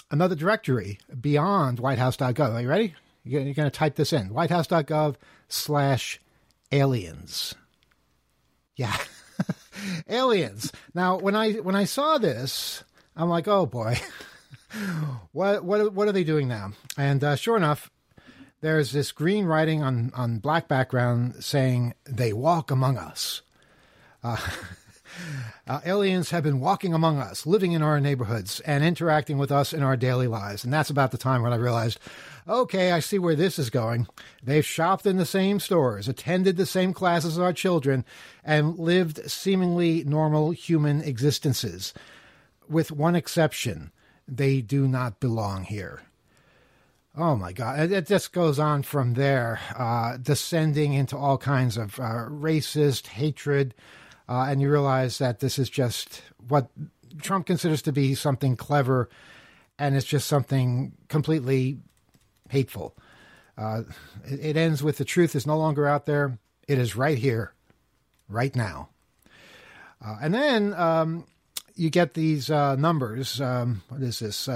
another directory beyond whitehouse.gov. Are you ready? You're going to type this in, whitehouse.gov/aliens. Yeah. Aliens. Now, when I saw this, I'm like, oh boy, what are they doing now? And sure enough, there's this green writing on black background saying they walk among us. Aliens have been walking among us, living in our neighborhoods, and interacting with us in our daily lives. And that's about the time when I realized, okay, I see where this is going. They've shopped in the same stores, attended the same classes as our children, and lived seemingly normal human existences. With one exception, they do not belong here. Oh, my God. It just goes on from there, descending into all kinds of racist hatred. And you realize that this is just what Trump considers to be something clever, and it's just something completely hateful. It ends with the truth is no longer out there. It is right here, right now. And then you get these numbers. What is this?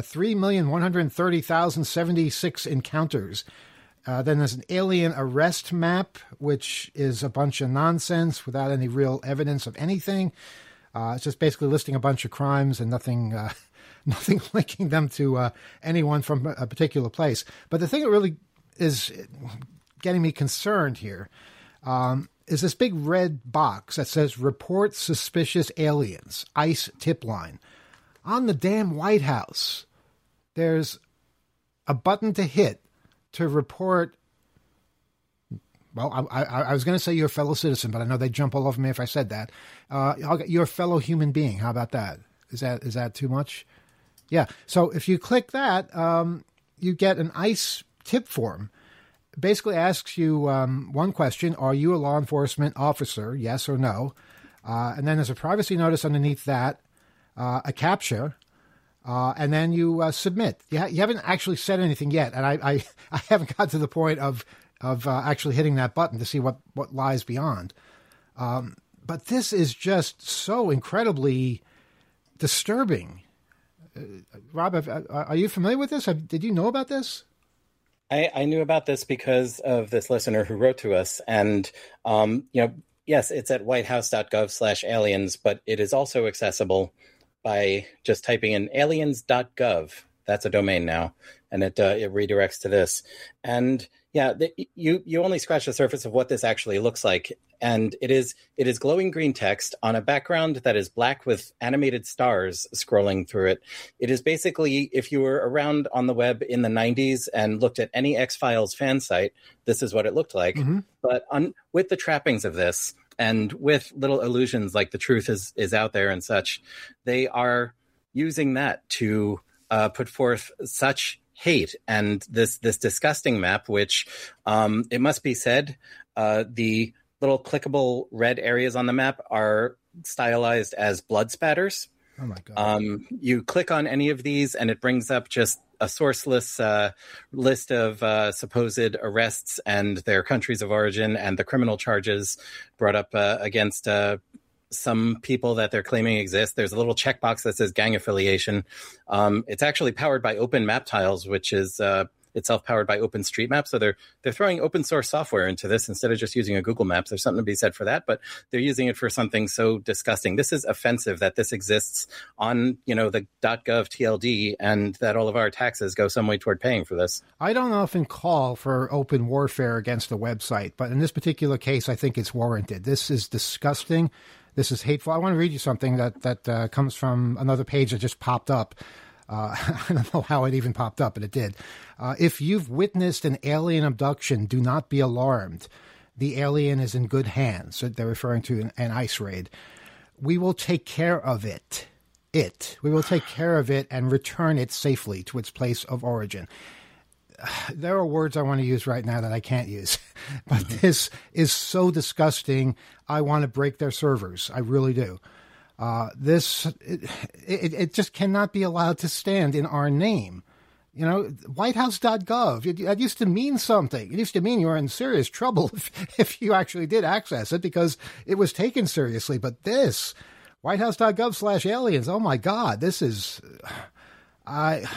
3,130,076 encounters. Then there's an alien arrest map, which is a bunch of nonsense without any real evidence of anything. It's just basically listing a bunch of crimes and nothing linking them to anyone from a particular place. But the thing that really is getting me concerned here is this big red box that says "Report Suspicious Aliens," ICE tip line. On the damn White House, there's a button to hit to report. Well, I was going to say your fellow citizen, but I know they'd jump all over me if I said that. I'll get your fellow human being. How about that? Is that too much? Yeah. So if you click that, you get an ICE tip form. Basically asks you one question: are you a law enforcement officer? Yes or no. And then there's a privacy notice underneath that, a CAPTCHA. And then you submit. You haven't actually said anything yet, and I haven't got to the point of actually hitting that button to see what lies beyond. But this is just so incredibly disturbing. Rob, are you familiar with this? Did you know about this? I knew about this because of this listener who wrote to us, and yes, it's at whitehouse.gov/aliens, but it is also accessible by just typing in aliens.gov. That's a domain now, and it redirects to this. And yeah, you only scratch the surface of what this actually looks like, and it is glowing green text on a background that is black with animated stars scrolling through it. It is basically, if you were around on the web in the 90s and looked at any X-Files fan site, this is what it looked like. Mm-hmm. But with the trappings of this, and with little illusions like the truth is out there and such, they are using that to put forth such hate and this disgusting map, which it must be said, the little clickable red areas on the map are stylized as blood spatters. Oh my God. You click on any of these and it brings up just a sourceless list of supposed arrests and their countries of origin and the criminal charges brought up against some people that they're claiming exist. There's a little checkbox that says gang affiliation. It's actually powered by Open Map Tiles, which is itself powered by OpenStreetMap. So they're throwing open source software into this instead of just using a Google Maps. There's something to be said for that, but they're using it for something so disgusting. This is offensive that this exists on, the .gov TLD and that all of our taxes go some way toward paying for this. I don't often call for open warfare against a website, but in this particular case, I think it's warranted. This is disgusting. This is hateful. I want to read you something that comes from another page that just popped up. I don't know how it even popped up, but it did. If you've witnessed an alien abduction, do not be alarmed. The alien is in good hands. So they're referring to an ICE raid. We will take care of it. We will take care of it and return it safely to its place of origin. There are words I want to use right now that I can't use, but this is so disgusting. I want to break their servers. I really do. It just cannot be allowed to stand in our name. Whitehouse.gov, it used to mean something. It used to mean you were in serious trouble if you actually did access it because it was taken seriously. But this, Whitehouse.gov/aliens, oh my God, this is, I